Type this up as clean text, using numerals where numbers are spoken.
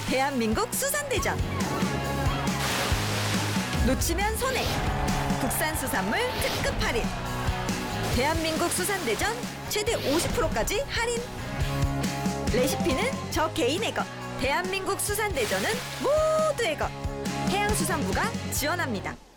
대한민국 수산대전. 놓치면 손해. 국산 수산물 특급 할인. 대한민국 수산대전 최대 50%까지 할인. 레시피는 저 개인의 것. 대한민국 수산대전은 모두의 것. 해양수산부가 지원합니다.